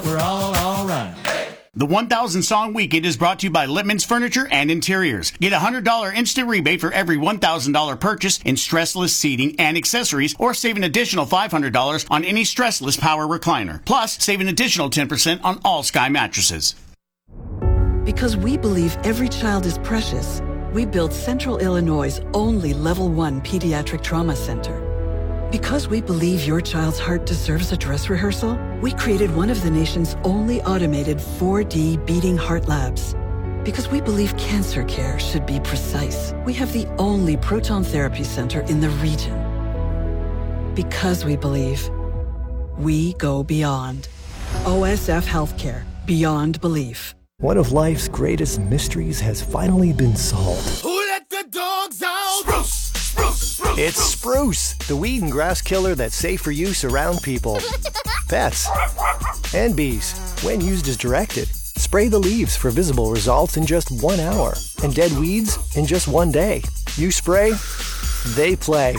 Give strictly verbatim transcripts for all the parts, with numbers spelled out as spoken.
we're all alright. The one thousand Song Weekend is brought to you by Lippman's Furniture and Interiors. Get a one hundred dollars instant rebate for every one thousand dollars purchase in stressless seating and accessories, or save an additional five hundred dollars on any stressless power recliner. Plus, save an additional ten percent on all Sky mattresses. Because we believe every child is precious, we built Central Illinois' only Level one Pediatric Trauma Center. Because we believe your child's heart deserves a dress rehearsal, we created one of the nation's only automated four D beating heart labs. Because we believe cancer care should be precise, we have the only proton therapy center in the region. Because we believe, we go beyond. O S F Healthcare, beyond belief. One of life's greatest mysteries has finally been solved. Who let the dogs out? Spruce, spruce, spruce. It's Spruce, the weed and grass killer that's safe for use around people, pets, and bees. When used as directed, spray the leaves for visible results in just one hour, and dead weeds in just one day. You spray, they play.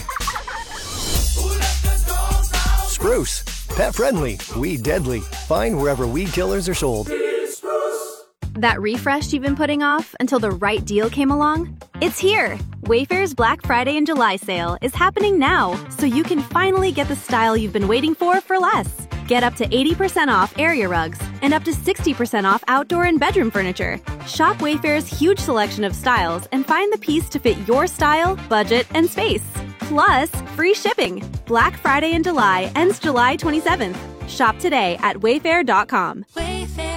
Spruce, pet friendly, weed deadly. Find wherever weed killers are sold. That refresh you've been putting off until the right deal came along? It's here! Wayfair's Black Friday and July sale is happening now, so you can finally get the style you've been waiting for for less. Get up to eighty percent off area rugs and up to sixty percent off outdoor and bedroom furniture. Shop Wayfair's huge selection of styles and find the piece to fit your style, budget, and space. Plus, free shipping. Black Friday in July ends July twenty-seventh. Shop today at wayfair dot com.